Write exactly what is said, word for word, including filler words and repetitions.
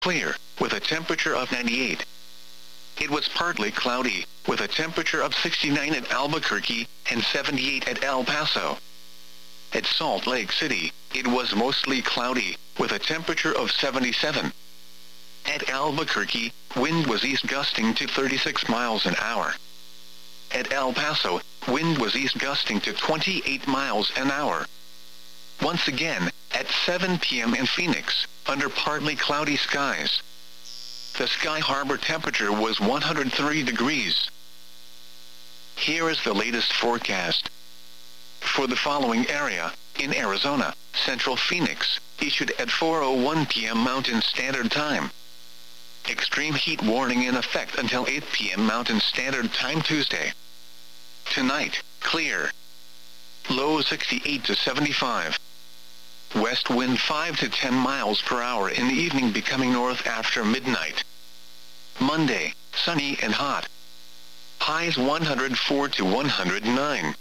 clear, with a temperature of ninety-eight. It was partly cloudy, with a temperature of sixty-nine at Albuquerque and seventy-eight at El Paso. At Salt Lake City, it was mostly cloudy, with a temperature of seventy-seven. At Albuquerque, wind was east gusting to thirty-six miles an hour. At El Paso, wind was east gusting to twenty-eight miles an hour. Once again, at seven p m in Phoenix, under partly cloudy skies, the Sky Harbor temperature was one hundred three degrees. Here is the latest forecast. For the following area, in Arizona, Central Phoenix, issued at four oh one p m Mountain Standard Time. Extreme heat warning in effect until eight p m Mountain Standard Time Tuesday. Tonight, clear. Low sixty-eight to seventy-five. West wind five to ten miles per hour in the evening, becoming north after midnight. Monday, sunny and hot. Highs one hundred four to one hundred nine.